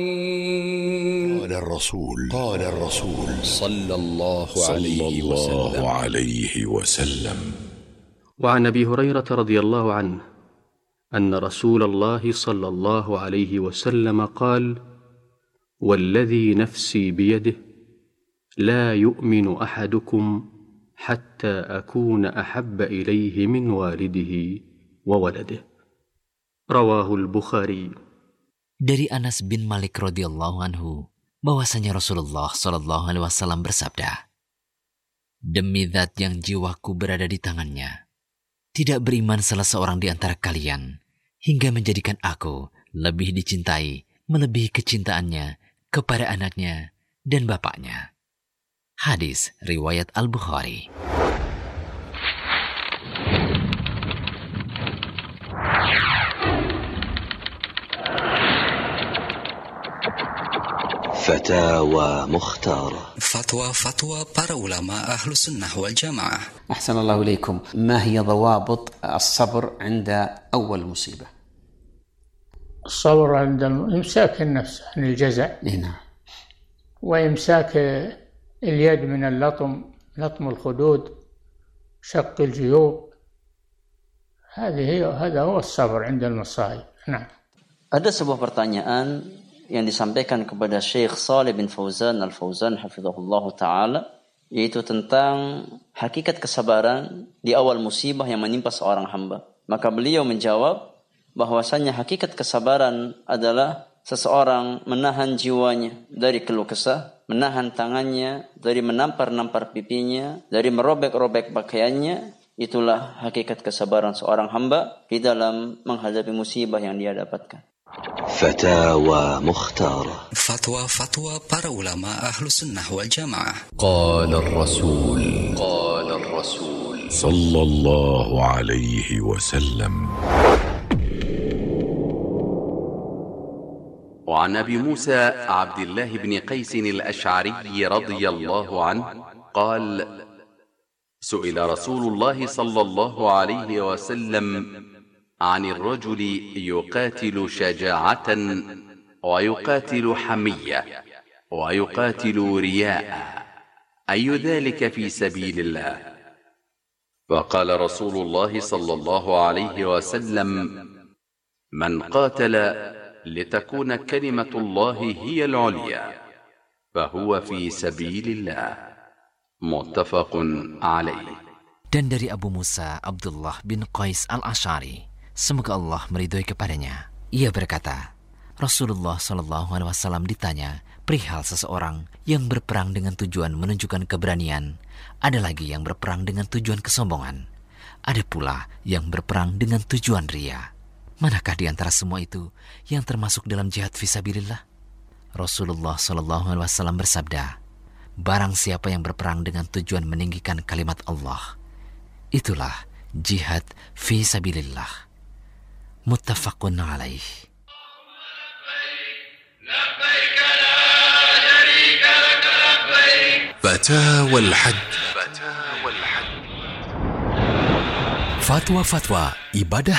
قال الرسول صلى الله عليه وسلم. وعن أبي هريرة رضي الله عنه أن رسول الله صلى الله عليه وسلم قال: والذي نفسي بيده لا يؤمن أحدكم حتى أكون أحب إليه من والده وولده. رواه البخاري. Dari Anas bin Malik radhiyallahu anhu bahwasanya Rasulullah sallallahu alaihi wasallam bersabda, demi zat yang jiwaku berada di tangannya, tidak beriman salah seorang di antara kalian hingga menjadikan aku lebih dicintai melebihi kecintaannya kepada anaknya dan bapaknya. Hadis riwayat Al-Bukhari. فتاوى مختارة. فتوى para ulama ahlu sunnah wal jamaah. أحسن الله إليكم. ما هي ضوابط الصبر عند أول مصيبة؟ الصبر عند إمساك النفس عن الجزع. نعم. وإمساك اليد من لطم الخدود، شق الجيوب. هذا هو الصبر عند المصائب. نعم. Ada sebuah pertanyaan yang disampaikan kepada Syekh Shalih bin Fauzan Al-Fauzan hafizahullah ta'ala, yaitu tentang hakikat kesabaran di awal musibah yang menimpa seorang hamba. Maka beliau menjawab bahwasanya hakikat kesabaran adalah seseorang menahan jiwanya dari keluh kesah, menahan tangannya dari menampar-nampar pipinya, dari merobek-robek pakaiannya. Itulah hakikat kesabaran seorang hamba di dalam menghadapi musibah yang dia dapatkan. فتاوى مختارة. فتوى para ulama ahlu sunnah wal jamaah. قال الرسول صلى الله عليه وسلم. وعن أبي موسى عبد الله بن قيس الأشعري رضي الله عنه قال: سئل رسول الله صلى الله عليه وسلم عن الرجل يقاتل شجاعة ويقاتل حمية ويقاتل رياء، أي ذلك في سبيل الله؟ فقال رسول الله صلى الله عليه وسلم: من قاتل لتكون كلمة الله هي العليا فهو في سبيل الله. متفق عليه. Dan dari Abu Musa Abdullah bin Qais al-Ash'ari, semoga Allah meridhoi kepadanya, ia berkata, Rasulullah SAW ditanya perihal seseorang yang berperang dengan tujuan menunjukkan keberanian, ada lagi yang berperang dengan tujuan kesombongan, ada pula yang berperang dengan tujuan ria. Manakah di antara semua itu yang termasuk dalam jihad fisabilillah? Rasulullah SAW bersabda, barang siapa yang berperang dengan tujuan meninggikan kalimat Allah, itulah jihad fisabilillah. Muttafaqun alaih. فتاوى الحج. Fatwa-fatwa ibadah